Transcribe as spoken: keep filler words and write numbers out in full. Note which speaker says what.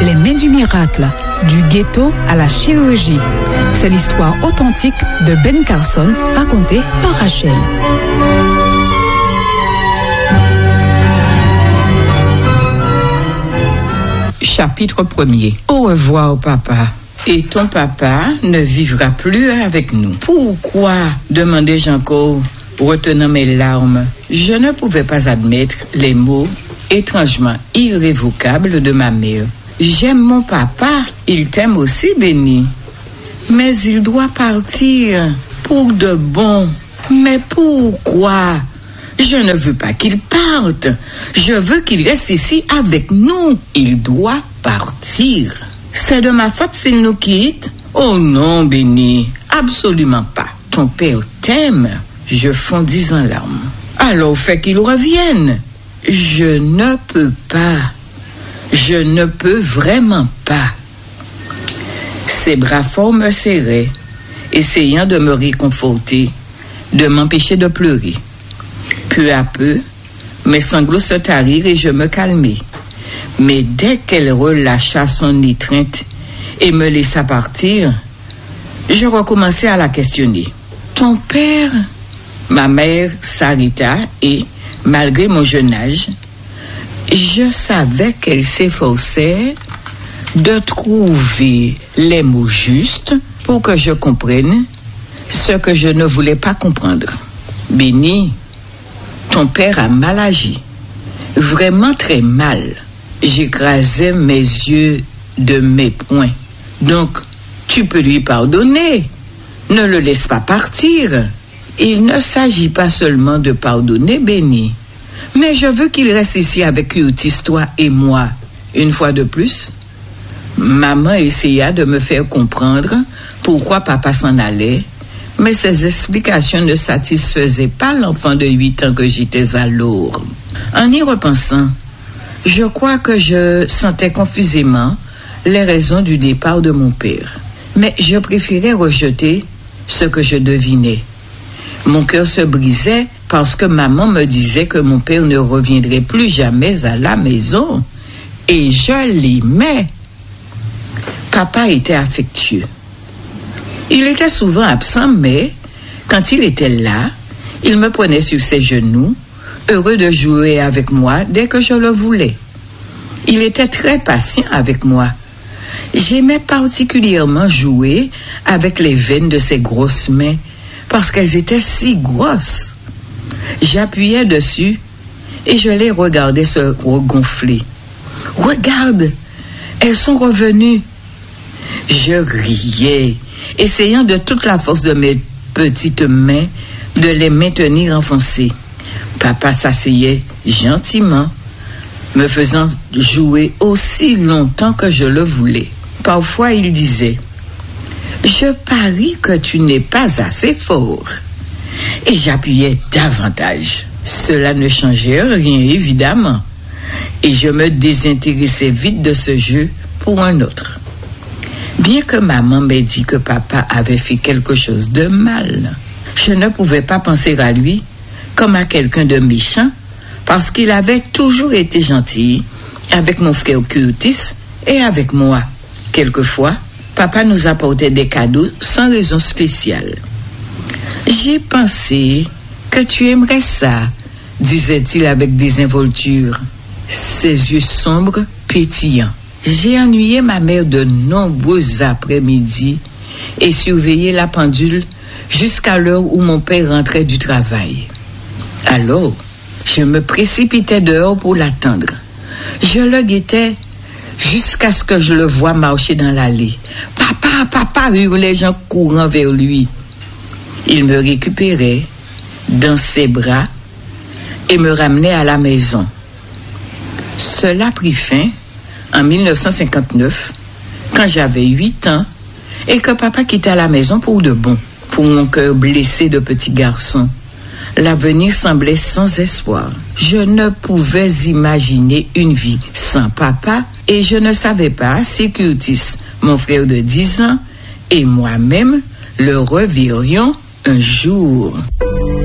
Speaker 1: Les mains du miracle, du ghetto à la chirurgie. C'est l'histoire authentique de Ben Carson racontée par Rachel.
Speaker 2: Chapitre premier. Au revoir, papa. Et ton papa ne vivra plus avec nous. Pourquoi? Demandai-je encore, retenant mes larmes. Je ne pouvais pas admettre les mots étrangement irrévocables de ma mère. J'aime mon papa, il t'aime aussi, Béni. Mais il doit partir pour de bon. Mais pourquoi? Je ne veux pas qu'il parte. Je veux qu'il reste ici avec nous. Il doit partir. C'est de ma faute s'il nous quitte? Oh non, Béni, absolument pas. Ton père t'aime. Je fondis en larmes. Alors fais qu'il revienne. Je ne peux pas. Je ne peux vraiment pas. Ses bras forts me serraient, essayant de me réconforter, de m'empêcher de pleurer. Peu à peu, mes sanglots se tarirent et je me calmai. Mais dès qu'elle relâcha son étreinte et me laissa partir, je recommençai à la questionner. Ton père? Ma mère s'arrêta et, malgré mon jeune âge, je savais qu'elle s'efforçait de trouver les mots justes pour que je comprenne ce que je ne voulais pas comprendre. Béni, ton père a mal agi, vraiment très mal. J'écrasais mes yeux de mes poings. Donc, tu peux lui pardonner. Ne le laisse pas partir. Il ne s'agit pas seulement de pardonner, Béni. Mais je veux qu'il reste ici avec Curtis, toi et moi. Une fois de plus, maman essaya de me faire comprendre pourquoi papa s'en allait, mais ses explications ne satisfaisaient pas l'enfant de huit ans que j'étais alors. En y repensant, je crois que je sentais confusément les raisons du départ de mon père. Mais je préférais rejeter ce que je devinais. Mon cœur se brisait parce que maman me disait que mon père ne reviendrait plus jamais à la maison. Et je l'aimais. Papa était affectueux. Il était souvent absent, mais quand il était là, il me prenait sur ses genoux, heureux de jouer avec moi dès que je le voulais. Il était très patient avec moi. J'aimais particulièrement jouer avec les veines de ses grosses mains parce qu'elles étaient si grosses. J'appuyais dessus et je les regardais se regonfler. Regarde, elles sont revenues. Je riais, essayant de toute la force de mes petites mains de les maintenir enfoncées. Papa s'asseyait gentiment, me faisant jouer aussi longtemps que je le voulais. Parfois, il disait « Je parie que tu n'es pas assez fort. » Et j'appuyais davantage. Cela ne changeait rien, évidemment. Et je me désintéressais vite de ce jeu pour un autre. Bien que maman m'ait dit que papa avait fait quelque chose de mal, je ne pouvais pas penser à lui comme à quelqu'un de méchant parce qu'il avait toujours été gentil avec mon frère Curtis et avec moi. Quelquefois, papa nous apportait des cadeaux sans raison spéciale. « J'ai pensé que tu aimerais ça, » disait-il avec désinvolture, ses yeux sombres pétillants. J'ai ennuyé ma mère de nombreux après-midi et surveillé la pendule jusqu'à l'heure où mon père rentrait du travail. Alors, je me précipitais dehors pour l'attendre. Je le guettais jusqu'à ce que je le voie marcher dans l'allée. « Papa, papa !» hurlais-je en courant vers lui. Il me récupérait dans ses bras et me ramenait à la maison. Cela prit fin en dix-neuf cent cinquante-neuf, quand j'avais huit ans et que papa quitta la maison pour de bon. Pour mon cœur blessé de petit garçon, l'avenir semblait sans espoir. Je ne pouvais imaginer une vie sans papa et je ne savais pas si Curtis, mon frère de dix ans, et moi-même le reverrions un jour.